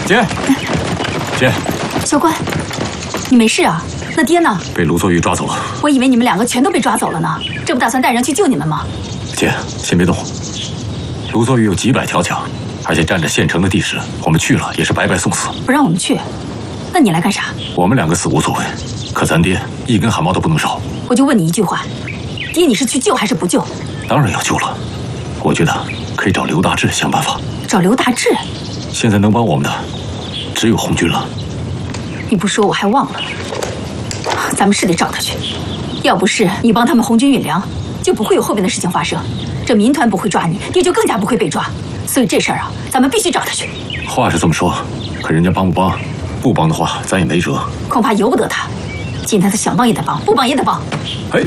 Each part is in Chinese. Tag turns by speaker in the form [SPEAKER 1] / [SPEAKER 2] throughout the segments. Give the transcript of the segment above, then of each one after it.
[SPEAKER 1] 姐，姐，
[SPEAKER 2] 小关，你没事啊？那爹呢？
[SPEAKER 1] 被卢作玉抓走了。
[SPEAKER 2] 我以为你们两个全都被抓走了呢，这不打算带人去救你们吗？
[SPEAKER 1] 姐，先别动。卢作玉有几百条枪，而且占着县城的地势，我们去了也是白白送死。
[SPEAKER 2] 不让我们去，那你来干啥？
[SPEAKER 1] 我们两个死无所谓，可咱爹一根汗毛都不能少。
[SPEAKER 2] 我就问你一句话，爹，你是去救还是不救？
[SPEAKER 1] 当然要救了。我觉得可以找刘大志想办法。
[SPEAKER 2] 找刘大志？
[SPEAKER 1] 现在能帮我们的只有红军了。
[SPEAKER 2] 你不说我还忘了，咱们是得找他去。要不是你帮他们红军运粮，就不会有后边的事情发生。这民团不会抓你，爹就更加不会被抓。所以这事儿啊，咱们必须找他去。
[SPEAKER 1] 话是这么说，可人家帮不帮？不帮的话，咱也没辙。
[SPEAKER 2] 恐怕由不得他。今天他想帮也得帮，不帮也得帮。
[SPEAKER 1] 哎，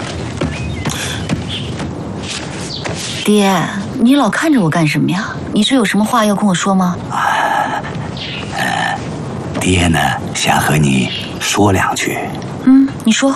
[SPEAKER 3] 爹，你老看着我干什么呀？你是有什么话要跟我说吗？
[SPEAKER 4] 爹呢，想和你说两句。
[SPEAKER 3] 你说。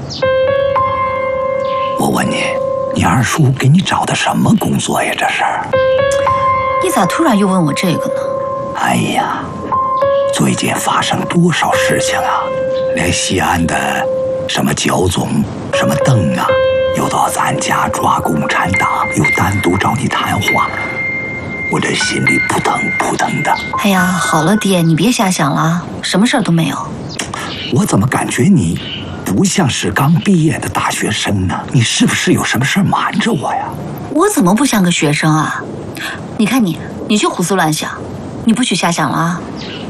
[SPEAKER 4] 我问你，你二叔给你找的什么工作呀？这是？
[SPEAKER 3] 你咋突然又问我这个呢？
[SPEAKER 4] 哎呀，最近发生多少事情啊！连西安的什么焦总、什么邓啊，又到咱家抓共产党，又单独找你谈话，我这心里扑腾扑腾的。
[SPEAKER 3] 哎呀，好了，爹，你别瞎想了，什么事儿都没有。
[SPEAKER 4] 我怎么感觉你不像是刚毕业的大学生呢？你是不是有什么事瞒着我呀？
[SPEAKER 3] 我怎么不像个学生啊？你看你去胡思乱想，你不许瞎想了啊！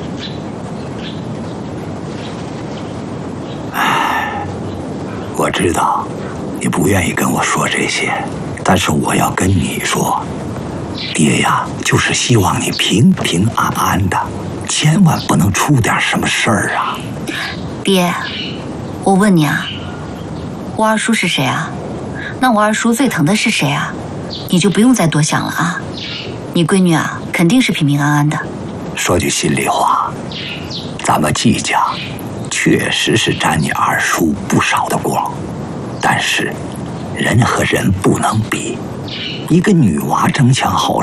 [SPEAKER 4] 我知道你不愿意跟我说这些，但是我要跟你说，爹呀，就是希望你平平安安的，千万不能出点什么事儿啊！
[SPEAKER 3] 爹，我问你啊，我二叔是谁啊？那我二叔最疼的是谁啊？你就不用再多想了啊！你闺女啊，肯定是平平安安的。
[SPEAKER 4] 说句心里话，咱们季家确实是沾你二叔不少的光，但是人和人不能比，一个女娃争强好